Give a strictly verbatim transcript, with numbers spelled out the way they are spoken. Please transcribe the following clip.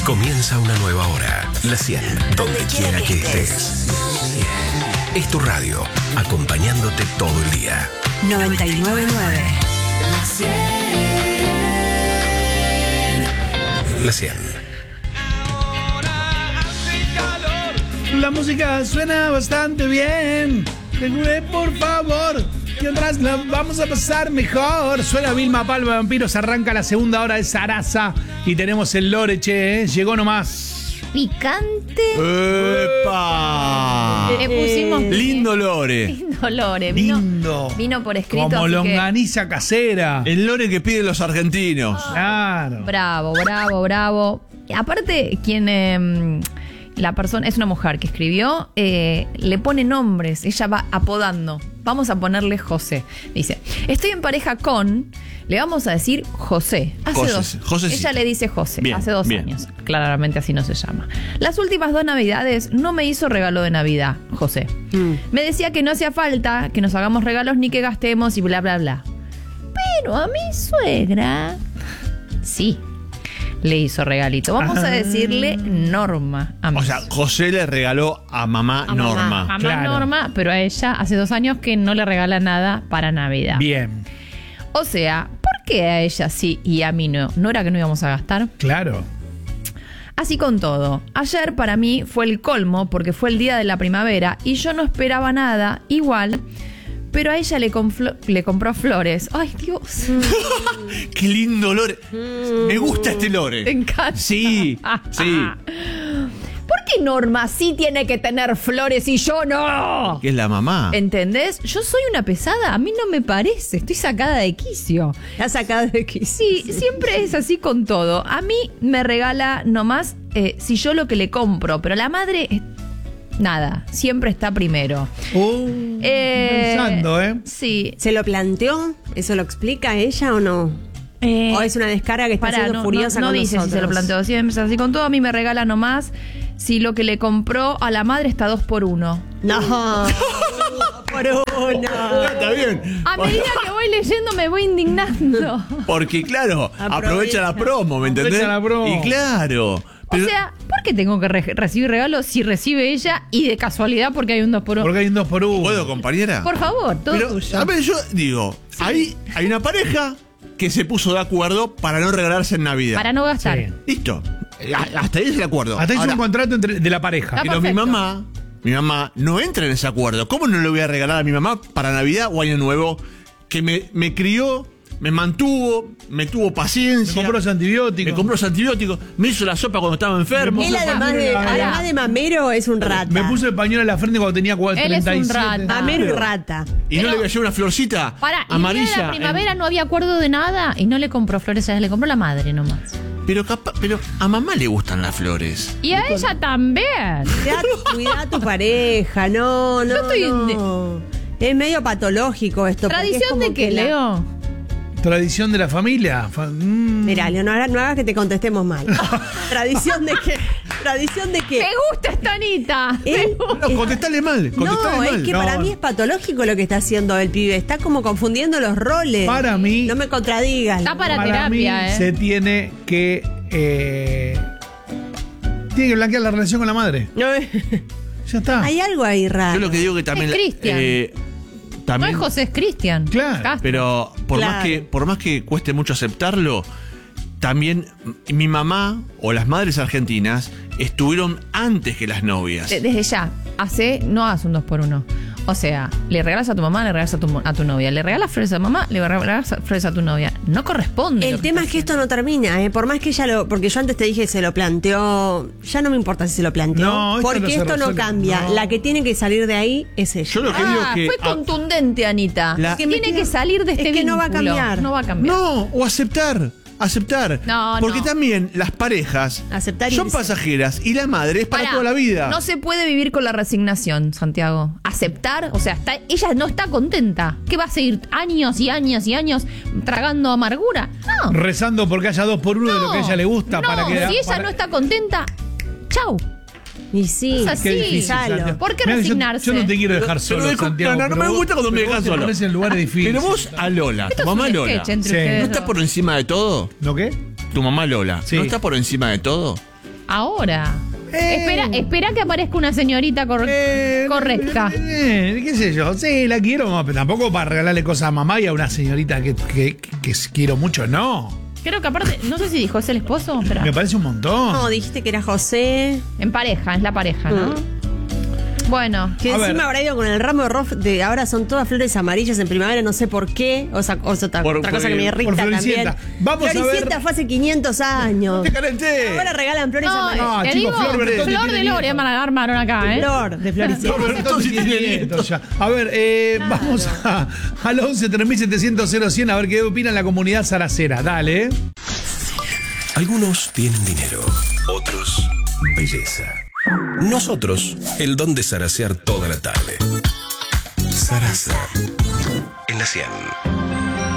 Comienza una nueva hora. La cien, donde quiera que estés. Es tu radio, acompañándote todo el día. noventa y nueve punto nueve. La cien. La cien. La música suena bastante bien. Regule, por favor. Que atrás la vamos a pasar mejor. Suena Vilma Palma Vampiros. Arranca la segunda hora de Sarasa. Y tenemos el lore, che, ¿eh? Llegó nomás. Picante. ¡Epa! Le pusimos Lindo lore. lindo lore. Vino, Lindo. vino por escrito. Como así que- longaniza casera. El lore que piden los argentinos. Claro. Bravo, bravo, bravo. Y aparte, quien eh, la persona es una mujer que escribió, eh, le pone nombres, ella va apodando. Vamos a ponerle José. Dice, estoy en pareja con, le vamos a decir José. Hace José, dos. Josecito. Ella le dice José, Bien, hace dos bien. años. Claramente así no se llama. Las últimas dos navidades no me hizo regalo de Navidad, José. Mm. Me decía que no hacía falta que nos hagamos regalos ni que gastemos y bla, bla, bla. Pero a mi suegra, sí, le hizo regalito. Vamos a decirle Norma. A mi O sea, José le regaló a mamá A mamá. Norma. mamá claro. Norma, pero a ella hace dos años que no le regala nada para Navidad. Bien. O sea, ¿por qué a ella sí y a mí no? ¿No era que no íbamos a gastar? Claro. Así con todo. Ayer para mí fue el colmo porque fue el día de la primavera y yo no esperaba nada igual, pero a ella le, conflo- le compró flores. Ay, Dios. ¡Qué lindo lore! Me gusta este Te lore. encanta. Sí, sí. ¿Por qué Norma sí tiene que tener flores y yo no? Que es la mamá. ¿Entendés? Yo soy una pesada, a mí no me parece, estoy sacada de quicio. La sacada de quicio. Sí, siempre es así con todo. A mí me regala nomás eh, si yo lo que le compro, pero la madre, eh, nada, siempre está primero. Uh, Eh, pensando, ¿eh? Sí. ¿Se lo planteó? ¿Eso lo explica ella o no? Eh, ¿O es una descarga que está pará, siendo no, furiosa no, no con dice nosotros? si se lo planteó, siempre es así con todo. A mí me regala nomás si lo que le compró a la madre está dos por uno. No. Por uno. Está bien. A medida que voy leyendo me voy indignando. Porque, claro, Aprovecha. aprovecha la promo, ¿me entendés? Aprovecha la promo. Y claro. Pero- O sea, ¿por qué tengo que re- recibir regalos si recibe ella y de casualidad porque hay un dos por uno? Porque hay un dos por uno. ¿Puedo, compañera? Por favor, todo Pero, tuyo. a ver, yo digo, ahí hay una pareja que se puso de acuerdo para no regalarse en Navidad. Para no gastar. Sí. Listo. A- Hasta ahí es el acuerdo. Hasta hizo Ahora, un contrato entre, de la pareja. Está pero mi perfecto. mamá, mi mamá no entra en ese acuerdo. ¿Cómo no le voy a regalar a mi mamá para Navidad o Año Nuevo que me, me crió, me mantuvo, me tuvo Me paciencia? compró los antibióticos. Me compró los antibióticos, me hizo la sopa cuando estaba enfermo. Me Él puso además de, pañuelo- además de mamero es un rata. Me puso el pañuelo en la frente cuando tenía cuatro- Él es un treinta y siete. rata. Mamero y Pero- rata. Y no Pero- le voy a llevar una florcita Para, y el día amarilla. de la primavera en- no había acuerdo de nada y no le compró flores a ella, le compró la madre nomás. Pero, capa- pero a mamá le gustan las flores. Y a ella también. Cuidá, cuidá a tu pareja, no, no. Yo estoy en- no. Es medio patológico esto. porque es ¿Tradición como de qué, que la- Leo? Tradición de la familia. Fa- mm. Mirá, Leonora, no hagas que te contestemos mal. ¿Tradición de qué? ¿Tradición de qué? Me gusta esta Anita. Él- No, contestale mal, contestale No, mal. es que No. para mí es patológico lo que está haciendo el pibe. Está como confundiendo los roles. Para mí- No me contradigas. Está para, Para terapia, mí ¿eh? se tiene que... eh, tiene que blanquear la relación con la madre. No, Ya está. hay algo ahí raro. Yo lo que digo que también. Es Cristian. eh, No también es José, es Cristian. Claro, Castro. Pero por Claro. más que por más que cueste mucho aceptarlo, también mi mamá o las madres argentinas estuvieron antes que las novias. De- Desde ya, hace, no hagas un dos por uno. O sea, le regalas a tu mamá, le regalas a tu, mo- a tu novia. Le regalas flores a mamá, le regalas flores a tu novia. No corresponde. El lo que tema está es que esto no termina, ¿eh? Por más que ella lo. Porque yo antes te dije, se lo planteó. Ya no me importa si se lo planteó. No, esto porque no se esto no resuelve. cambia. No. La que tiene que salir de ahí es ella. Yo lo que digo Ah, es que fue ah, contundente, Anita. La- Que tiene que salir de Es este que no va a vínculo. cambiar. No va a cambiar. no, o aceptar. Aceptar. No, Porque no. también las parejas Aceptar y son irse. pasajeras y la madre es para Pará, toda la vida. No se puede vivir con la resignación, Santiago. Aceptar, o sea, está, ella no está contenta. ¿Qué va a seguir años y años y años tragando amargura? No. Rezando porque haya dos por uno de lo que a ella le gusta. No, para que, si ella para- no está contenta, chau. Y sí. Es así. Qué difícil, Déjalo. Santiago. ¿Por qué Mirá que yo- resignarse? Yo, no te quiero Pero- dejar pero solo, disculpa, Santiago. no, no pero me vos- gusta cuando me pero dejas vos te solo. pones en lugares difíciles. Pero vos a Lola, Esto tu es mamá un Lola, sketch entre Sí. ustedes ¿no dos. está por encima de todo? ¿No qué? Tu mamá Lola, Sí. ¿no está por encima de todo? Ahora. Eh. Espera, espera que aparezca una señorita cor- Eh, correcta. eh, ¿Qué sé yo? Sí, la quiero, pero tampoco para regalarle cosas a mamá y a una señorita que, que, que, que quiero mucho, no. Creo que aparte, no sé si dijo, ¿es el esposo? Espera. Me parece un montón. No, dijiste que era José. En pareja, es la pareja, ¿no? Mm. Bueno. Que A encima ver. habrá ido con el ramo de rof de ahora son todas flores amarillas en primavera, no sé por qué. O sea, o sea, otra, Por- otra por- cosa que me irrita por también. Floricienta. Vamos a ver- Floricienta fue hace quinientos años. ¡Te calenté! Ahora regalan flores No, amarillas. No, te chicos, digo, Flor Bertoni Flor tiene de Loria nietos. me la armaron acá, ¿eh? Flor de Floricienta. Flor Bertoni Tiene tiene nietos ya. A ver, eh, vamos a, al once tres mil setecientos cero cien a ver qué opina la comunidad zaracera. Dale. Algunos tienen dinero, otros belleza. Nosotros, el don de zaracear toda la tarde. Zaraza. En la cien.